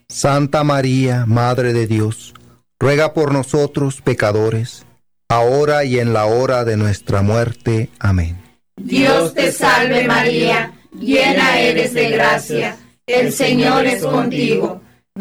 Santa María, Madre de Dios, ruega por nosotros pecadores, ahora y en la hora de nuestra muerte. Amén. Dios te salve María, llena eres de gracia, el Señor es contigo.